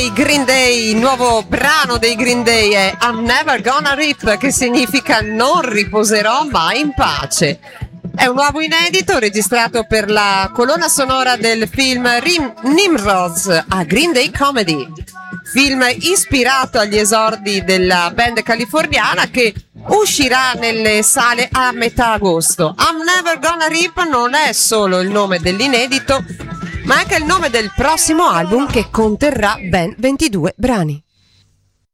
dei Green Day, il nuovo brano dei Green Day è I'm Never Gonna Rip, che significa non riposerò mai in pace. È un nuovo inedito registrato per la colonna sonora del film Nimrods, a Green Day Comedy, film ispirato agli esordi della band californiana che uscirà nelle sale a metà agosto. I'm Never Gonna Rip non è solo il nome dell'inedito, ma anche il nome del prossimo album, che conterrà ben 22 brani.